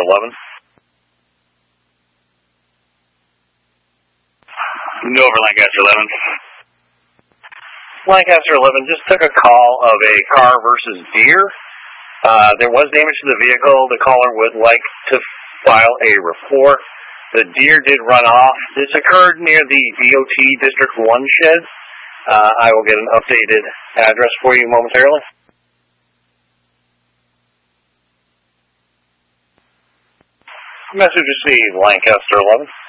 11. Over Lancaster 11. Lancaster 11 just took a call of a car versus deer. There was damage to the vehicle. The caller would like to file a report. The deer did run off. This occurred near the DOT District 1 shed. I will get an updated address for you momentarily. Message received, Lancaster 11.